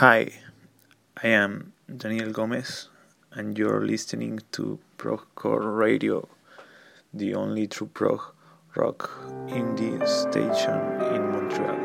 Hi, I am Daniel Gomez, and you're listening to Progcore Radio, the only true prog rock indie station in Montreal.